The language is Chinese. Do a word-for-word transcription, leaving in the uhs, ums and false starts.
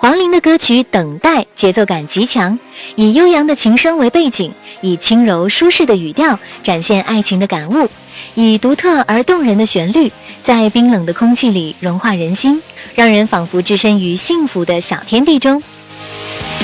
黄龄的歌曲《等待》节奏感极强，以悠扬的琴声为背景，以轻柔舒适的语调展现爱情的感悟，以独特而动人的旋律在冰冷的空气里融化人心，让人仿佛置身于幸福的小天地中。